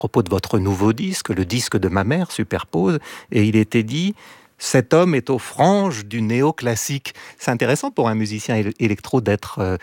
propos de votre nouveau disque, le disque de ma mère, Superpose, et il était dit « Cet homme est aux franges du néoclassique ». C'est intéressant pour un musicien électro d'être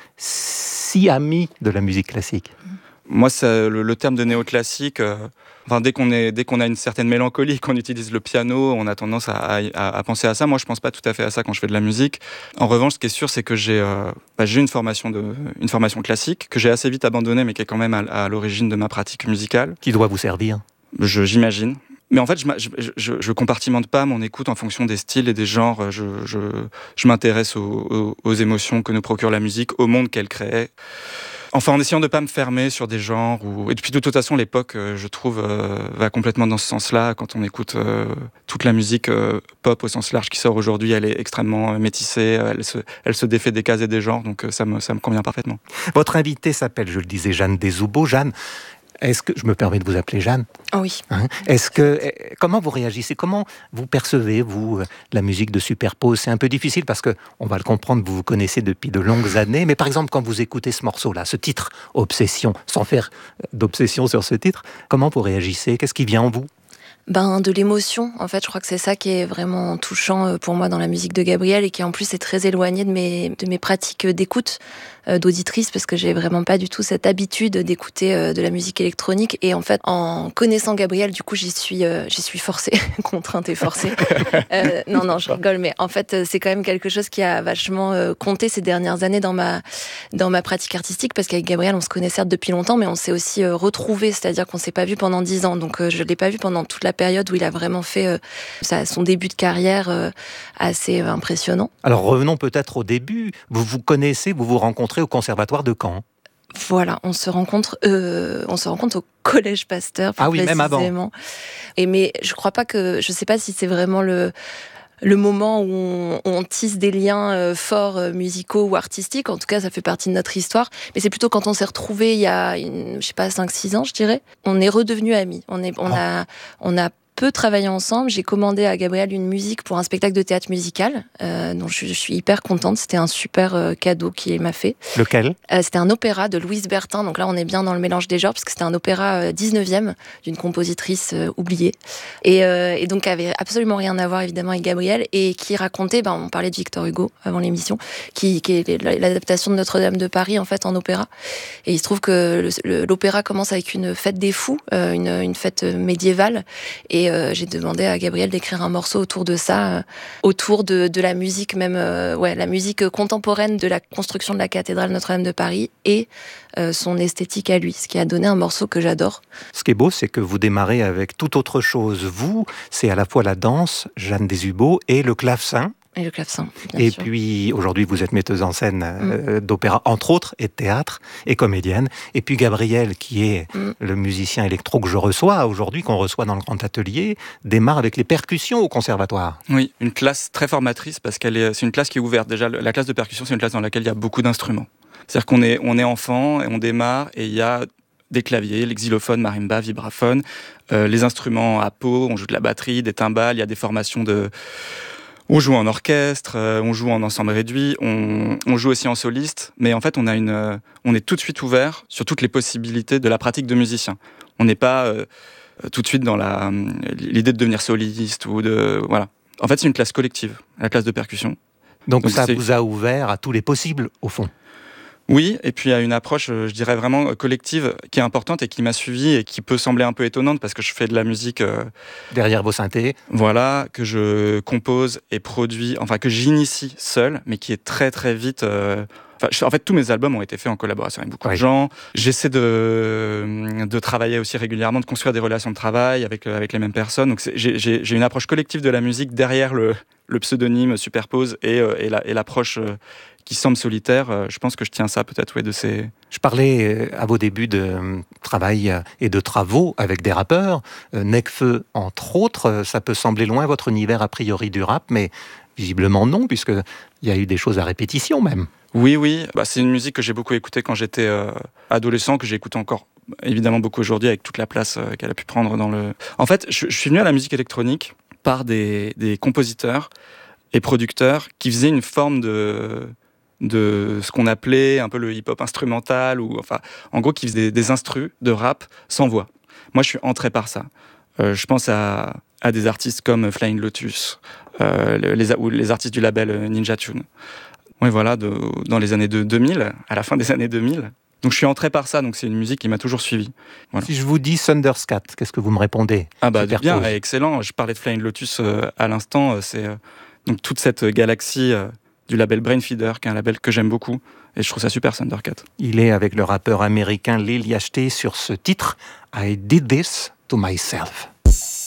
si ami de la musique classique. Moi, le terme de néoclassique, dès qu'on a une certaine mélancolie, qu'on utilise le piano, on a tendance à penser à ça. Moi, je pense pas tout à fait à ça quand je fais de la musique. En revanche, ce qui est sûr, c'est que j'ai une formation classique que j'ai assez vite abandonnée, mais qui est quand même à l'origine de ma pratique musicale. Qui doit vous servir ? J'imagine. Mais en fait, je compartimente pas mon écoute en fonction des styles et des genres. Je m'intéresse aux émotions que nous procure la musique, au monde qu'elle crée. Enfin, en essayant de ne pas me fermer sur des genres. Et puis, de toute façon, l'époque, je trouve, va complètement dans ce sens-là. Quand on écoute toute la musique pop au sens large qui sort aujourd'hui, elle est extrêmement métissée. Elle se défait des cases et des genres. Donc, ça me convient parfaitement. Votre invitée s'appelle, je le disais, Jeanne Desoubeaux. Jeanne, est-ce que je me permets de vous appeler Jeanne ? Oui. Comment vous réagissez ? Comment vous percevez, vous, la musique de Superpose ? C'est un peu difficile parce que, on va le comprendre, vous connaissez depuis de longues années. Mais par exemple, quand vous écoutez ce morceau-là, ce titre, Obsession, sans faire d'obsession sur ce titre, comment vous réagissez ? Qu'est-ce qui vient en vous ? De l'émotion, en fait, je crois que c'est ça qui est vraiment touchant pour moi dans la musique de Gabriel et qui en plus est très éloigné de mes pratiques d'écoute, d'auditrice, parce que j'ai vraiment pas du tout cette habitude d'écouter de la musique électronique. Et en fait, en connaissant Gabriel, du coup, j'y suis forcée, contrainte et forcée. Non, je rigole, mais en fait, c'est quand même quelque chose qui a vachement compté ces dernières années dans ma pratique artistique, parce qu'avec Gabriel, on se connaît certes depuis longtemps, mais on s'est aussi retrouvés, c'est-à-dire qu'on s'est pas vu pendant 10 ans. Donc, je l'ai pas vu pendant toute la période où il a vraiment fait son début de carrière assez impressionnant. Alors revenons peut-être au début. Vous vous connaissez, vous vous rencontrez au conservatoire de Caen. Voilà, on se rencontre au Collège Pasteur, plus précisément. Même avant. Mais je sais pas si c'est vraiment le moment où on tisse des liens forts musicaux ou artistiques. En tout cas, ça fait partie de notre histoire. Mais c'est plutôt quand on s'est retrouvés il y a, 5-6 ans, je dirais. On est redevenus amis. On a peu travaillé ensemble. J'ai commandé à Gabriel une musique pour un spectacle de théâtre musical, dont je suis hyper contente. C'était un super cadeau qu'il m'a fait. Lequel ? C'était un opéra de Louise Bertin. Donc là, on est bien dans le mélange des genres, parce que c'était un opéra 19e d'une compositrice oubliée. Et donc, qui avait absolument rien à voir, évidemment, avec Gabriel, et qui racontait, on parlait de Victor Hugo avant l'émission, qui est l'adaptation de Notre-Dame de Paris, en fait, en opéra. Et il se trouve que l'opéra commence avec une fête des fous, une fête médiévale. Et j'ai demandé à Gabriel d'écrire un morceau autour de ça, autour de la musique même, la musique contemporaine de la construction de la cathédrale Notre-Dame de Paris et son esthétique à lui, ce qui a donné un morceau que j'adore. Ce qui est beau, c'est que vous démarrez avec toute autre chose. Vous, c'est à la fois la danse, Jeanne Desoubeaux, et le clavecin. Et le clavecin, bien et sûr. Puis, aujourd'hui, vous êtes metteuse en scène d'opéra, entre autres, et de théâtre, et comédienne. Et puis, Gabriel, qui est le musicien électro que je reçois aujourd'hui, qu'on reçoit dans le Grand Atelier, démarre avec les percussions au conservatoire. Oui, une classe très formatrice, parce c'est une classe qui est ouverte. Déjà, la classe de percussion, c'est une classe dans laquelle il y a beaucoup d'instruments. C'est-à-dire qu'on est enfant, et on démarre, et il y a des claviers, les xylophones, marimba, vibraphone, les instruments à peau, on joue de la batterie, des timbales, il y a des formations On joue en orchestre, on joue en ensemble réduit, on joue aussi en soliste, mais en fait on est tout de suite ouvert sur toutes les possibilités de la pratique de musicien. On n'est pas tout de suite dans l'idée de devenir soliste ou voilà. En fait, c'est une classe collective, la classe de percussion. Donc ça vous a ouvert à tous les possibles, au fond. Oui, et puis il y a une approche, je dirais vraiment collective, qui est importante et qui m'a suivi et qui peut sembler un peu étonnante parce que je fais de la musique... derrière vos synthés. Voilà, que je compose et produis, enfin que j'initie seul, mais qui est très très vite... en fait, tous mes albums ont été faits en collaboration avec beaucoup de gens. J'essaie de travailler aussi régulièrement, de construire des relations de travail avec les mêmes personnes. Donc j'ai une approche collective de la musique derrière le pseudonyme Superpose et l'approche qui semble solitaire. Je pense que je tiens ça peut-être de ces... Je parlais à vos débuts de travail et de travaux avec des rappeurs. Nekfeu, entre autres, ça peut sembler loin votre univers a priori du rap, mais visiblement non, puisqu'il y a eu des choses à répétition même. Oui. C'est une musique que j'ai beaucoup écoutée quand j'étais adolescent, que j'écoute encore évidemment beaucoup aujourd'hui avec toute la place qu'elle a pu prendre dans le... En fait, je suis venu à la musique électronique par des compositeurs et producteurs qui faisaient une forme de ce qu'on appelait un peu le hip-hop instrumental, ou enfin, en gros, qui faisaient des instrus de rap sans voix. moi, je suis entré par ça. Je pense à des artistes comme Flying Lotus, ou les artistes du label Ninja Tune. Oui, voilà, dans les années 2000, à la fin des années 2000. Donc je suis entré par ça, donc c'est une musique qui m'a toujours suivi. Voilà. Si je vous dis Thunderscat, qu'est-ce que vous me répondez? Ah bah bien, excellent. Je parlais de Flying Lotus à l'instant. C'est donc toute cette galaxie du label Brainfeeder, qui est un label que j'aime beaucoup. Et je trouve ça super, Thundercat. Il est avec le rappeur américain Lil Yachty sur ce titre, I Did This to Myself.